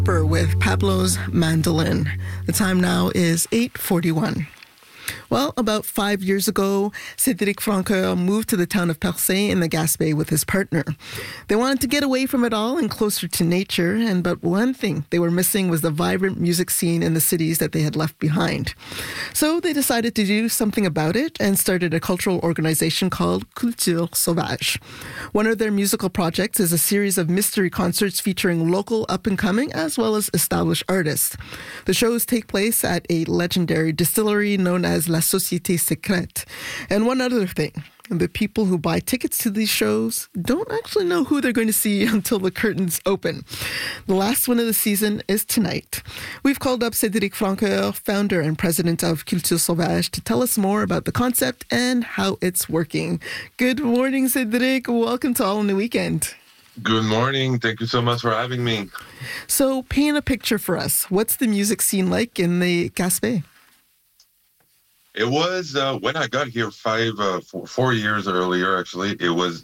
With Pablo's Mandolin. The time now is 8:41. Well, about 5 years ago, Cédric Francoeur moved to the town of Percé in the Gaspé with his partner. They wanted to get away from it all and closer to nature, but one thing they were missing was the vibrant music scene in the cities that they had left behind. So they decided to do something about it and started a cultural organization called Culture Sauvage. One of their musical projects is a series of mystery concerts featuring local up-and-coming as well as established artists. The shows take place at a legendary distillery known as La Société Secrète. And one other thing, the people who buy tickets to these shows don't actually know who they're going to see until the curtains open. The last one of the season is tonight. We've called up Cédric Francoeur, founder and president of Culture Sauvage, to tell us more about the concept and how it's working. Good morning, Cédric. Welcome to All in the Weekend. Good morning. Thank you so much for having me. So paint a picture for us. What's the music scene like in the Gaspé? It was when I got here 4 years earlier. Actually, it was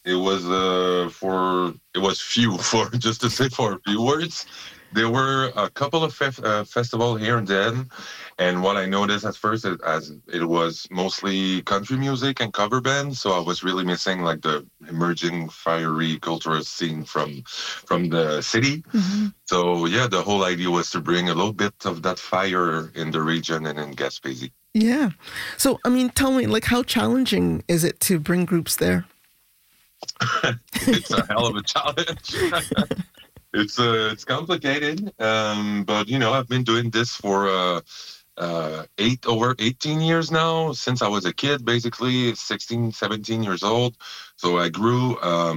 few for just to say for a few words. There were a couple of festivals here and then, and what I noticed at first is as it was mostly country music and cover bands, so I was really missing like the emerging fiery cultural scene from the city. Mm-hmm. So yeah, the whole idea was to bring a little bit of that fire in the region and in Gaspésie. Yeah. So, I mean, tell me, like, how challenging is it to bring groups there? It's a hell of a challenge. It's complicated, but, you know, I've been doing this for over 18 years now, since I was a kid, basically 16, 17 years old. So I grew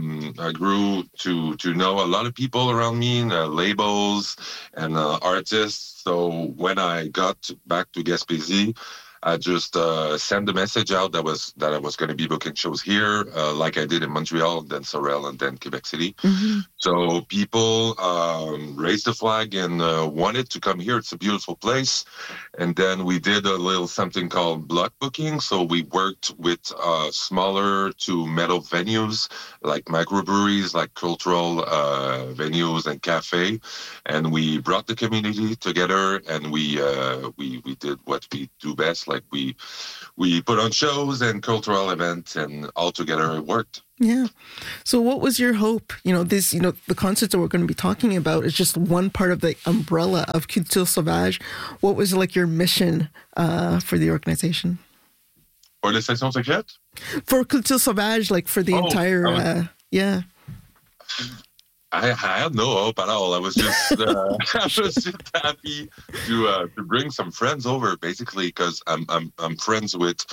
to know a lot of people around me, labels and artists. So when I got back to Gaspésie, I just sent the message out that I was going to be booking shows here, like I did in Montreal, and then Sorel, and then Quebec City. Mm-hmm. So people raised the flag and wanted to come here. It's a beautiful place. And then we did a little something called block booking. So we worked with smaller to middle venues, like microbreweries, like cultural venues and cafe. And we brought the community together, and we did what we do best. Like we put on shows and cultural events, and all together it worked. Yeah. So what was your hope? The concerts that we're going to be talking about is just one part of the umbrella of Culture Sauvage. What was like your mission for the organization? For the Section Secrète? For Culture Sauvage, like for the entire, yeah. I had no hope at all. I was just happy to bring some friends over, basically, because I'm friends with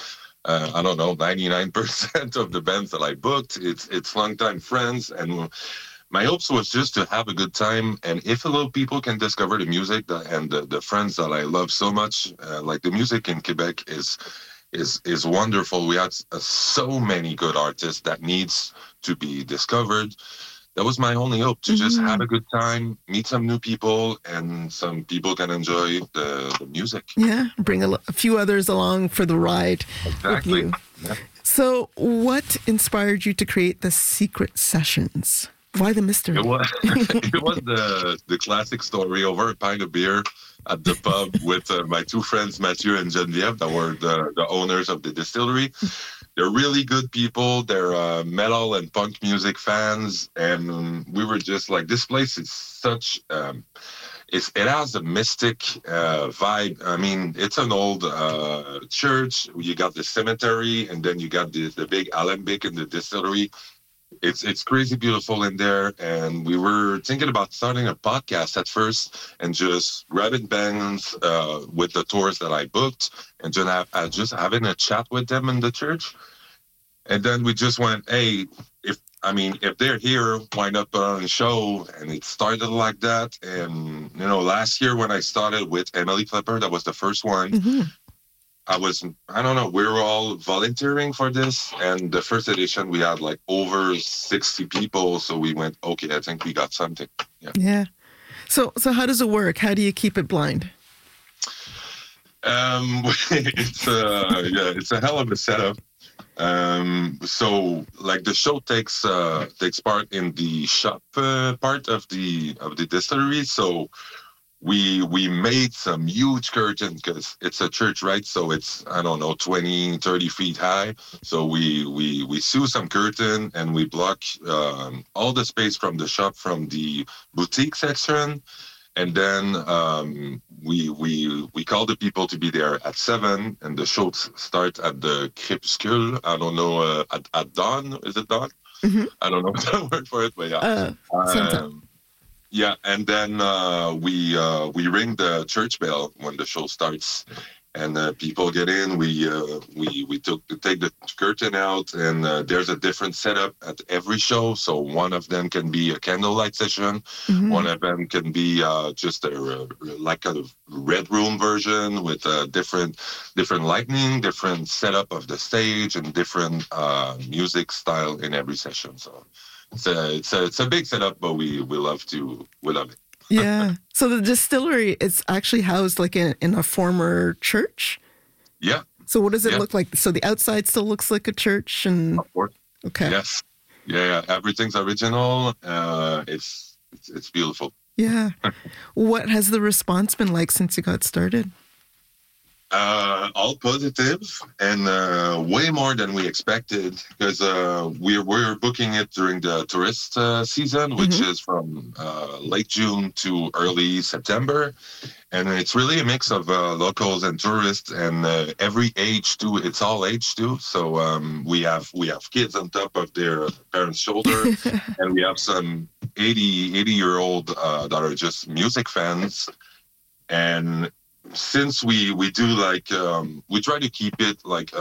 99% of the bands that I booked. It's longtime friends, and my hopes was just to have a good time. And if a little people can discover the music and the friends that I love so much, like the music in Quebec is wonderful. We had so many good artists that needs to be discovered. That was my only hope, to just have a good time, meet some new people, and some people can enjoy the music. Yeah, bring a few others along for the ride. Exactly. With you. Yeah. So what inspired you to create the Secret Sessions? Why the mystery? It was the classic story over a pint of beer at the pub with my two friends, Mathieu and Geneviève, that were the owners of the distillery. They're really good people. They're metal and punk music fans. And we were just like, this place is such... it has a mystic vibe. I mean, it's an old church. You got the cemetery, and then you got the big alembic in the distillery. It's crazy beautiful in there. And we were thinking about starting a podcast at first and just grabbing bands with the tours that I booked and just having a chat with them in the church. And then we just went, hey, if they're here, why not put on a show? And it started like that. And, last year when I started with Emily Flipper, that was the first one. Mm-hmm. We were all volunteering for this. And the first edition, we had like over 60 people. So we went, okay, I think we got something. Yeah. So how does it work? How do you keep it blind? It's a hell of a setup. So like the show takes part in the shop part of the distillery. So we made some huge curtain because it's a church, right? So it's, I don't know, 20, 30 feet high. So we sew some curtain and we block all the space from the shop, from the boutique section. And then we call the people to be there at 7, and the show starts at the crépuscule. I don't know, at dawn. Is it dawn? Mm-hmm. I don't know the word for it, but yeah. Sometime. Yeah, and then we ring the church bell when the show starts, and people get in. We take the curtain out, and there's a different setup at every show. So one of them can be a candlelight session, Mm-hmm. one of them can be just a like kind of red room version with different lighting, different setup of the stage, and different music style in every session. So. It's a big setup, but we love it. Yeah. So the distillery is actually housed like in a former church. Yeah. So what does it Yeah. look like? So the outside still looks like a church, and Of course. okay. Yes. Yeah. Everything's original. It's beautiful. Yeah. What has the response been like since you got started? All positive, and way more than we expected, because we're booking it during the tourist season, which Mm-hmm. is from late June to early September, and it's really a mix of locals and tourists, and every age too. It's all age too. So we have kids on top of their parents' shoulder, and we have some 80-year-old that are just music fans, and since we do like we try to keep it like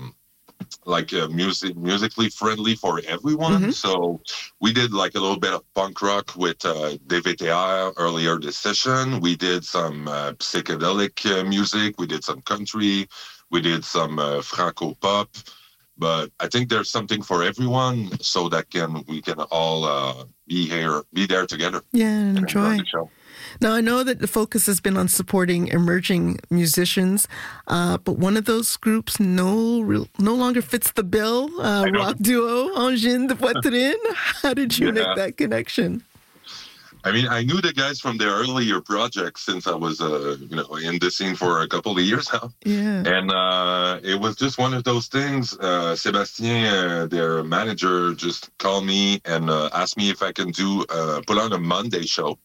musically friendly for everyone. Mm-hmm. So we did like a little bit of punk rock with DVTR earlier this session. We did some psychedelic music. We did some country. We did some Franco pop. But I think there's something for everyone, so that we can all be there together. Yeah, and and enjoy. the show. Now, I know that the focus has been on supporting emerging musicians, but one of those groups no longer fits the bill. know. Rock duo Angine de Poitrine. How did you Yeah. make that connection? I mean, I knew the guys from their earlier projects since I was, in the scene for a couple of years now. Yeah. And it was just one of those things. Sébastien, their manager, just called me and asked me if I can put on a Monday show.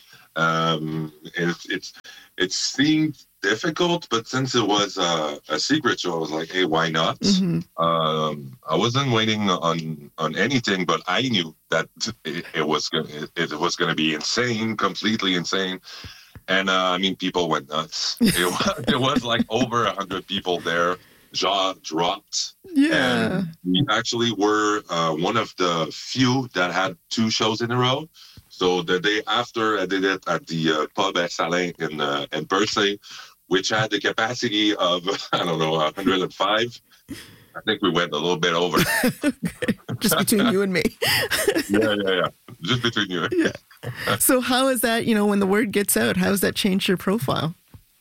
It seemed difficult, but since it was a secret show, I was like, hey, why not? Mm-hmm. I wasn't waiting on anything, but I knew that it was gonna be insane, completely insane. And I mean, people went nuts. It was like over 100 people there. Jaw dropped. Yeah. And we actually were one of the few that had 2 shows in a row. So the day after, I did it at the pub at Salin in Percé, which had the capacity of, I don't know, 105. I think we went a little bit over. Okay. Just between you and me. Yeah. Just between you. Yeah. So how is that, when the word gets out, how has that changed your profile?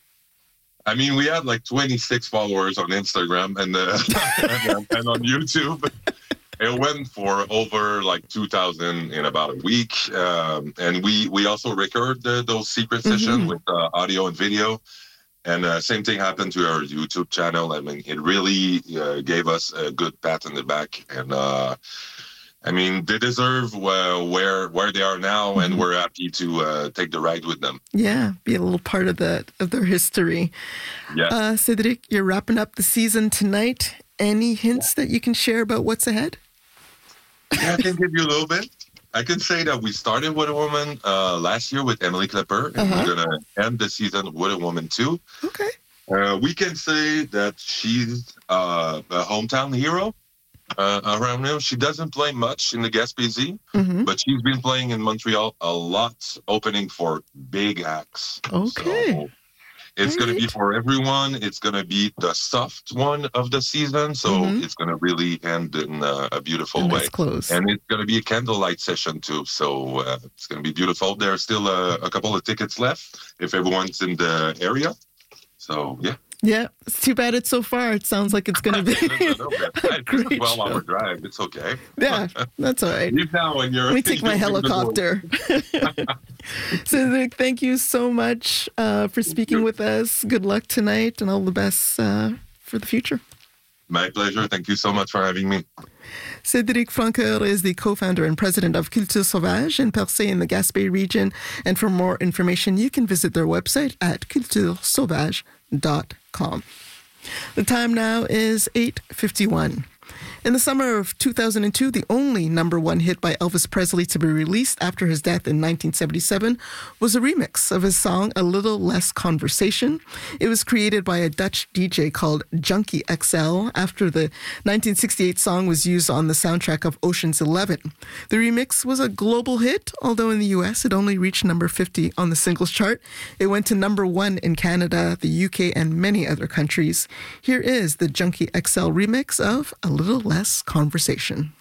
I mean, we had like 26 followers on Instagram and and on YouTube. It went for over like 2,000 in about a week. And we also record those secret sessions with audio and video. And same thing happened to our YouTube channel. I mean, it really gave us a good pat on the back. And I mean, they deserve where they are now, and we're happy to take the ride with them. Yeah, be a little part of their history. Yeah. Cédric, you're wrapping up the season tonight. Any hints that you can share about what's ahead? Yeah, I can give you a little bit. I can say that we started With a Woman last year with Emily Klepper, and we're going to end the season with a Woman too. Okay. We can say that she's a hometown hero around here. She doesn't play much in the Gaspésie, but she's been playing in Montreal a lot, opening for big acts. Okay. So it's going to be for everyone. It's going to be the soft one of the season, so it's going to really end in a beautiful way. Close. And it's going to be a candlelight session too, so it's going to be beautiful. There's still a couple of tickets left if everyone's in the area. So yeah. Yeah, it's too bad it's so far. It sounds like it's going to be a great 12-hour drive. It's okay. Yeah, that's all right. Leave now when you're. Let me take my helicopter. Cedric, thank you so much for speaking with us. Good luck tonight and all the best for the future. My pleasure. Thank you so much for having me. Cédric Francoeur is the co-founder and president of Culture Sauvage in Percé in the Gaspé region. And for more information, you can visit their website at culturesauvage.com. The time now is 8:51. In the summer of 2002, the only number one hit by Elvis Presley to be released after his death in 1977 was a remix of his song A Little Less Conversation. It was created by a Dutch DJ called Junkie XL after the 1968 song was used on the soundtrack of Ocean's 11. The remix was a global hit, although in the US it only reached number 50 on the singles chart. It went to number 1 in Canada, the UK, and many other countries. Here is the Junkie XL remix of A Little Less Conversation.